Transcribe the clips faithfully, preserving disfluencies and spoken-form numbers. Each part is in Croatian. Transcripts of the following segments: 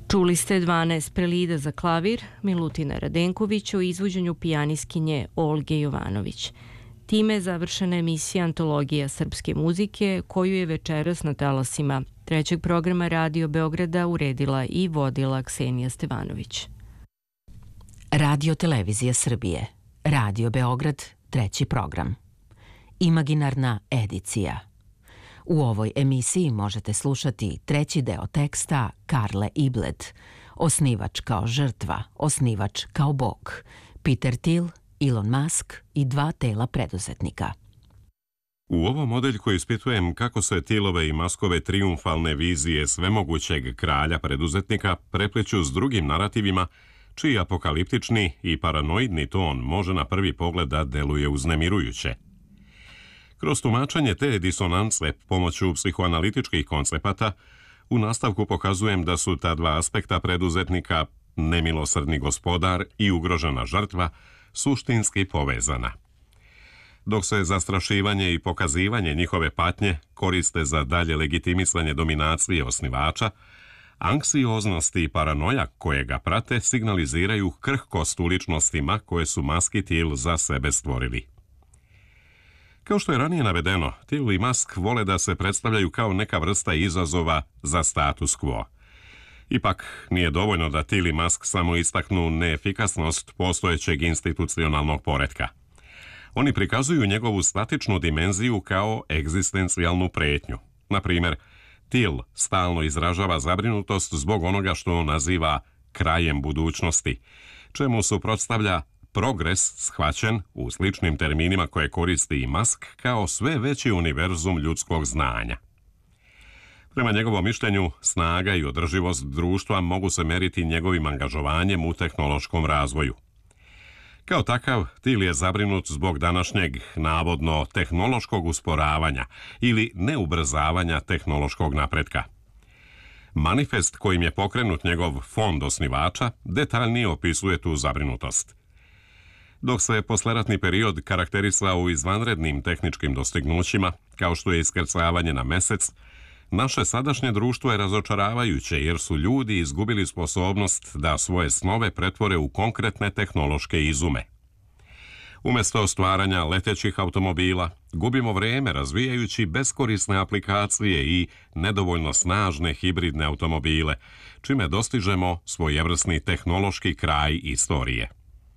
Čuli ste dvanaest prelida za klavir Milutina Radenkovića u izvođenju pijaniskinje Olge Jovanović. Time je završena emisija Antologija srpske muzike, koju je večeras na talasima trećeg programa Radio Beograda uredila i vodila Ksenija Stevanović. Radio Televizija Srbije. Radio Beograd, treći program. Imaginarna edicija. U ovoj emisiji možete slušati treći deo teksta Karle Iblet, Osnivač kao žrtva, osnivač kao bog, Peter Thiel, Elon Musk i dva tela preduzetnika. U ovom modeljku ispitujem kako se Thielove i Muskove triumfalne vizije svemogućeg kralja preduzetnika prepliću s drugim narativima, čiji apokaliptični i paranoidni ton može na prvi pogled da deluje uznemirujuće. Kroz tumačenje te disonance pomoću psihoanalitičkih koncepata, u nastavku pokazujem da su ta dva aspekta preduzetnika, nemilosrdni gospodar i ugrožena žrtva, suštinski povezana. Dok se zastrašivanje i pokazivanje njihove patnje koriste za dalje legitimisanje dominacije osnivača, anksioznost i paranoja koje ga prate signaliziraju krhkost u ličnostima koje su Musk i Thiel za sebe stvorili. Kao što je ranije navedeno, Thiel i Musk vole da se predstavljaju kao neka vrsta izazova za status quo. Ipak, nije dovoljno da Thiel i Musk samo istaknu neefikasnost postojećeg institucionalnog poretka. Oni prikazuju njegovu statičnu dimenziju kao egzistencijalnu pretnju. Na primjer, Thiel stalno izražava zabrinutost zbog onoga što on naziva krajem budućnosti, čemu suprotstavlja progres shvaćen u sličnim terminima koje koristi i Musk kao sve veći univerzum ljudskog znanja. Prema njegovom mišljenju, snaga i održivost društva mogu se meriti njegovim angažovanjem u tehnološkom razvoju. Kao takav, Thiel je zabrinut zbog današnjeg navodno tehnološkog usporavanja ili neubrzavanja tehnološkog napretka. Manifest kojim je pokrenut njegov fond osnivača detaljnije opisuje tu zabrinutost. Dok se posleratni period karakterisao izvanrednim tehničkim dostignućima, kao što je iskrcavanje na mesec, naše sadašnje društvo je razočaravajuće jer su ljudi izgubili sposobnost da svoje snove pretvore u konkretne tehnološke izume. Umjesto stvaranja letećih automobila, gubimo vreme razvijajući beskorisne aplikacije i nedovoljno snažne hibridne automobile, čime dostižemo svojevrsni tehnološki kraj istorije.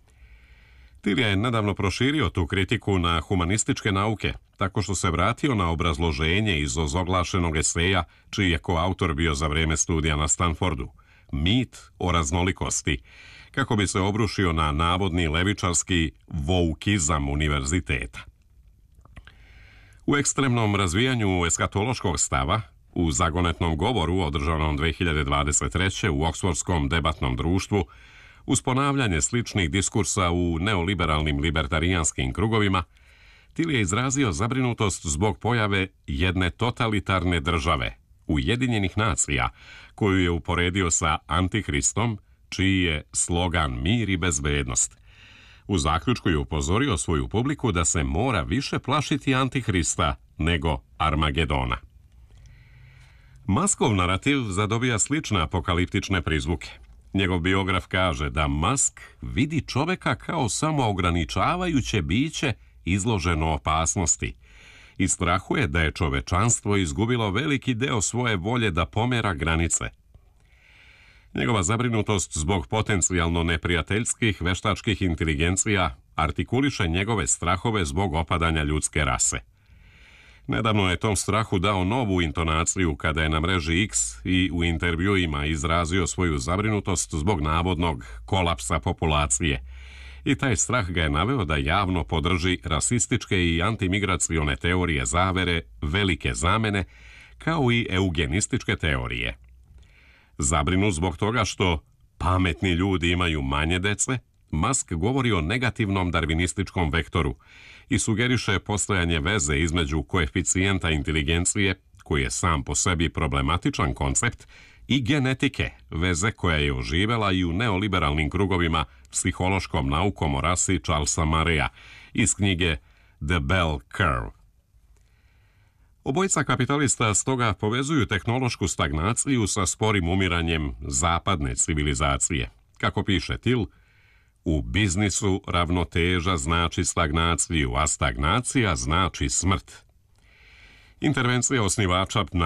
Thiel je nedavno proširio tu kritiku na humanističke nauke, tako što se vratio na obrazloženje iz ozoglašenog eseja, čiji je koautor bio za vreme studija na Stanfordu, Mit o raznolikosti, kako bi se obrušio na navodni levičarski voukizam univerziteta. U ekstremnom razvijanju eskatološkog stava, u zagonetnom govoru održanom dve hiljade dvadeset treće. u Oksfordskom debatnom društvu, uz ponavljanje sličnih diskursa u neoliberalnim libertarijanskim krugovima, Thiel je izrazio zabrinutost zbog pojave jedne totalitarne države, Ujedinjenih nacija, koju je uporedio sa Antihristom, čiji je slogan mir i bezbednost. U zaključku je upozorio svoju publiku da se mora više plašiti Antihrista nego Armagedona. Muskov narativ zadobija slične apokaliptične prizvuke. Njegov biograf kaže da Musk vidi čoveka kao samoograničavajuće biće izloženo opasnosti i strahuje da je čovečanstvo izgubilo veliki deo svoje volje da pomera granice. Njegova zabrinutost zbog potencijalno neprijateljskih veštačkih inteligencija artikuliše njegove strahove zbog opadanja ljudske rase. Nedavno je tom strahu dao novu intonaciju kada je na mreži X i u intervjuima izrazio svoju zabrinutost zbog navodnog kolapsa populacije. I taj strah ga je naveo da javno podrži rasističke i antimigracione teorije zavere, velike zamene, kao i eugenističke teorije. Zabrinut zbog toga što pametni ljudi imaju manje dece, Musk govori o negativnom darvinističkom vektoru i sugeriše postojanje veze između koeficijenta inteligencije, koji je sam po sebi problematičan koncept, i genetike, veze koja je oživela i u neoliberalnim krugovima psihološkom naukom o rasi Charlesa Murraya iz knjige The Bell Curve. Obojica kapitalista stoga povezuju tehnološku stagnaciju sa sporim umiranjem zapadne civilizacije. Kako piše Till, u biznisu ravnoteža znači stagnaciju, a stagnacija znači smrt. Intervencija osnivača na